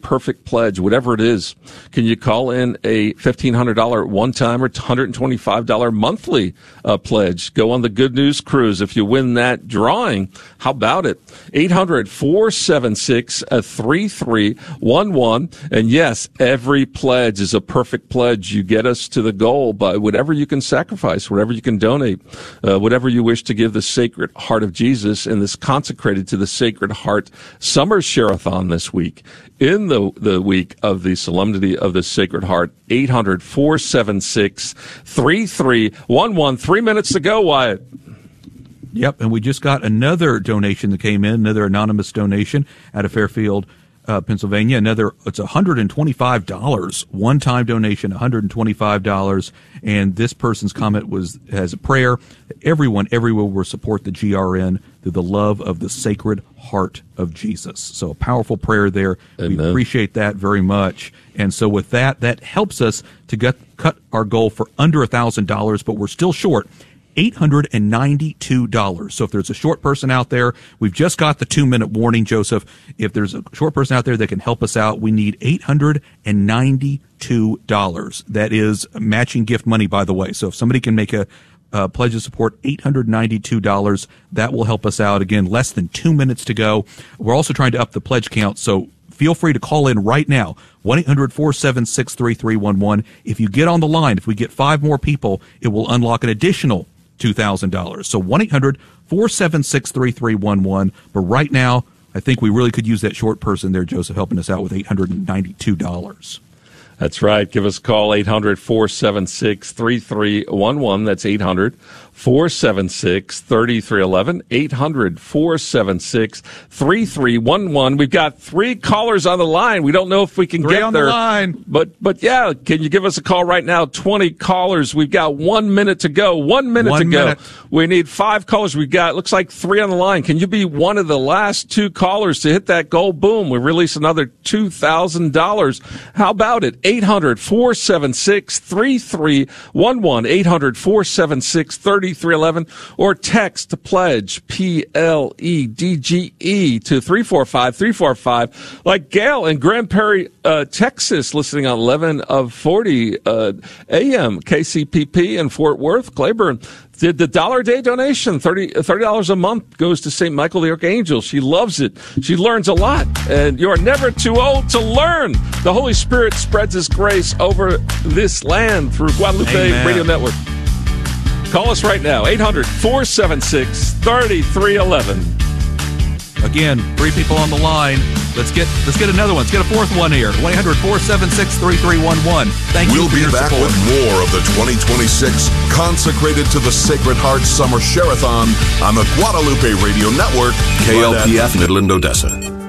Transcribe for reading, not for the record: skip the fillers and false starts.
perfect pledge, whatever it is. Can you call in a $1,500 one-time or $125 monthly pledge? Go on the Good News Cruise if you win that drawing. How about it? 800-476-3311. And yes, every pledge is a perfect pledge. You get us to the goal by whatever you can sacrifice, whatever you can donate, whatever you wish to give the Sacred Heart of Jesus in this consecrated to the Sacred Heart Summer Share-a-thon this week. In the week of the Solemnity of the Sacred Heart, 800-476-3311. 3 minutes to go, Wyatt. Yep, and we just got another donation that came in, another anonymous donation out of Fairfield, Pennsylvania. It's $125, one-time donation, $125. And this person's comment has a prayer that everyone everywhere will support the GRN through the love of the Sacred Heart of Jesus. So a powerful prayer there. Amen. We appreciate that very much. And so with that helps us to cut our goal for under $1,000, but we're still short. $892. So if there's a short person out there, we've just got the 2-minute warning, Joseph. If there's a short person out there that can help us out, we need $892. That is matching gift money, by the way. So if somebody can make a pledge of support, $892, that will help us out. Again, less than 2 minutes to go. We're also trying to up the pledge count, so feel free to call in right now, 1-800-476-3311. If you get on the line, if we get 5 more people, it will unlock an additional $2,000. So 1-800-476-3311. But right now, I think we really could use that short person there, Joseph, helping us out with $892. That's right. Give us a call, 800-476-3311. That's 800-476-3311. 800-476-3311. We've got 3 callers on the line. We don't know if we can get there. 3 on the line. But yeah, can you give us a call right now? 20 callers. We've got 1 minute to go. 1 minute to go. We need 5 callers. We've got, looks like 3 on the line. Can you be one of the last 2 callers to hit that goal? Boom. We release another $2,000. How about it? 800-476-3311. 800-476-3311. Or text pledge, PLEDGE, to 345-345. Like Gail in Grand Prairie, Texas, listening on 1140 AM KCPP in Fort Worth. Claiborne did the $1 donation. $30 a month goes to St. Michael the Archangel. She loves it. She learns a lot. And you're never too old to learn. The Holy Spirit spreads His grace over this land through Guadalupe Amen. Radio Network. Call us right now, 800-476-3311. Again, 3 people on the line. Let's get another one. Let's get a 4th one here. 1-800-476-3311. Thank you for your support. We'll be back with more of the 2026 Consecrated to the Sacred Heart Summer Share-a-thon on the Guadalupe Radio Network, KLPF Midland, Odessa.